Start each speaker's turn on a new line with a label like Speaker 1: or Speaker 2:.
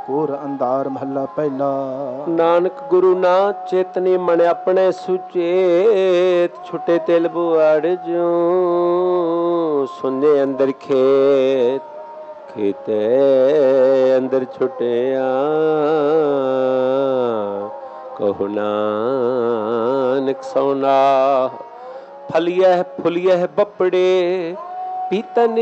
Speaker 1: ਘੋਰ ਅੰਧਾਰ ਮਹੱਲਾ ਪਹਿਲਾ।
Speaker 2: ਨਾਨਕ ਗੁਰੂ ਨਾ ਚੇਤਨੀ ਮਨ ਆਪਣੇ ਸੁਚੇਤ, ਛੁਟੇ ਤਿਲ ਬੁਆੜ ਜਿਉ ਸੁਨੇ ਅੰਦਰ ਖੇਤ, ਖੇਤੇ ਅੰਦਰ ਛੁਟਿਆ ਕਹੋ ਨਾਨਕ ਸੋਨਾ। ਫਲੀਐ ਫੁਲੀਐ ਬੱਪੜੇ ਪੀਤਨ